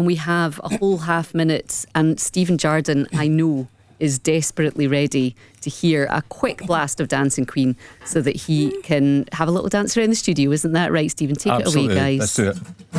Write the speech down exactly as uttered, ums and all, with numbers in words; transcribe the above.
and we have a whole half minute, and Stephen Jardine, I know, is desperately ready to hear a quick blast of Dancing Queen so that he can have a little dance around the studio. Isn't that right, Stephen? Take Absolutely. it away, guys. Let's do it.